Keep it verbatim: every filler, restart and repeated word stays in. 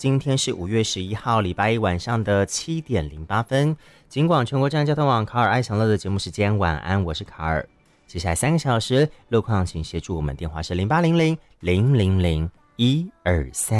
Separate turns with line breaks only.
今天是五月十一号礼拜一晚上的七点零八分，警广全国站交通网卡尔爱享乐的节目时间，晚安，我是卡尔。接下来三个小时路况请协助我们，电话是零八零零零零零一二三。